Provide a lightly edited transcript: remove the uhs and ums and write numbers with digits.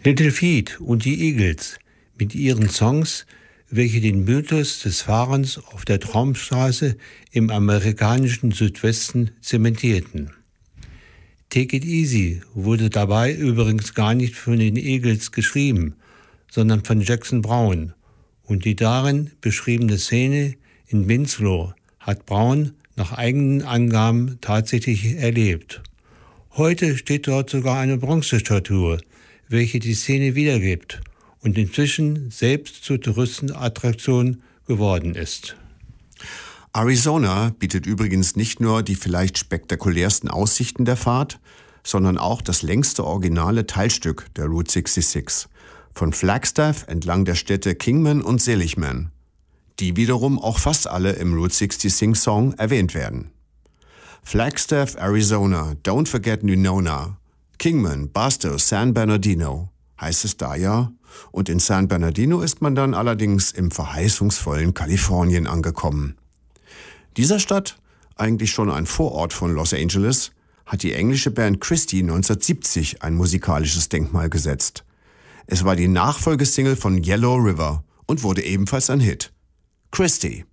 Little Feat und die Eagles mit ihren Songs, welche den Mythos des Fahrens auf der Traumstraße im amerikanischen Südwesten zementierten. Take It Easy wurde dabei übrigens gar nicht von den Eagles geschrieben, sondern von Jackson Browne, und die darin beschriebene Szene in Winslow hat Browne nach eigenen Angaben tatsächlich erlebt. Heute steht dort sogar eine Bronzestatue, welche die Szene wiedergibt und inzwischen selbst zur Touristenattraktion geworden ist. Arizona bietet übrigens nicht nur die vielleicht spektakulärsten Aussichten der Fahrt, sondern auch das längste originale Teilstück der Route 66, von Flagstaff entlang der Städte Kingman und Seligman, die wiederum auch fast alle im Route 66 Song erwähnt werden. Flagstaff, Arizona, Don't Forget Winona, Kingman, Barstow, San Bernardino, heißt es da ja, und in San Bernardino ist man dann allerdings im verheißungsvollen Kalifornien angekommen. Dieser Stadt, eigentlich schon ein Vorort von Los Angeles, hat die englische Band Christie 1970 ein musikalisches Denkmal gesetzt. Es war die Nachfolgesingle von Yellow River und wurde ebenfalls ein Hit. Christie.